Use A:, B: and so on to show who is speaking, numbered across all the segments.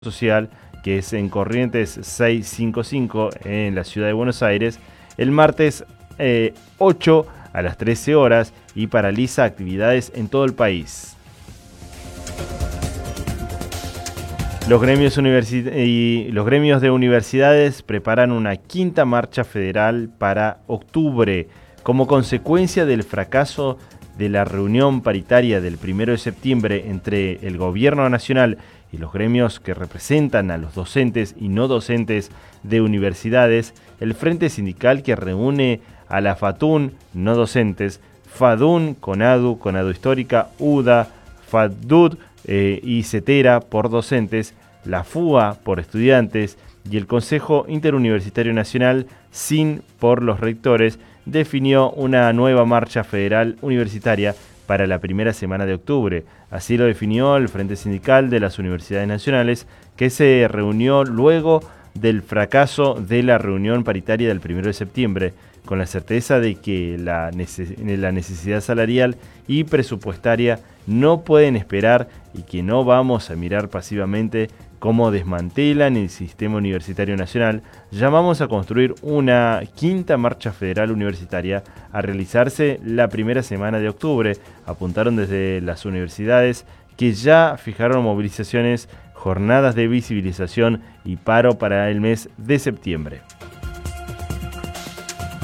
A: social, que es en Corrientes 655 en la ciudad de Buenos Aires, el martes 8 a las 13 horas y paraliza actividades en todo el país. Los gremios de universidades preparan una quinta marcha federal para octubre como consecuencia del fracaso de la reunión paritaria del 1 de septiembre entre el gobierno nacional y los gremios que representan a los docentes y no docentes de universidades. El frente sindical que reúne a la FATUN, no docentes, FADUN, CONADU, CONADU Histórica, UDA, FADUD y CETERA por docentes, la FUA por estudiantes y el Consejo Interuniversitario Nacional, SIN por los rectores, definió una nueva marcha federal universitaria para la primera semana de octubre. Así lo definió el Frente Sindical de las Universidades Nacionales, que se reunió luego del fracaso de la reunión paritaria del 1 de septiembre, con la certeza de que la necesidad salarial y presupuestaria no pueden esperar y que no vamos a mirar pasivamente cómo desmantelan el sistema universitario nacional. Llamamos a construir una quinta marcha federal universitaria a realizarse la primera semana de octubre. Apuntaron desde las universidades que ya fijaron movilizaciones, jornadas de visibilización y paro para el mes de septiembre.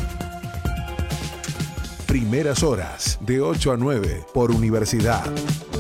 B: Primeras horas, de 8 a 9, por Universidad.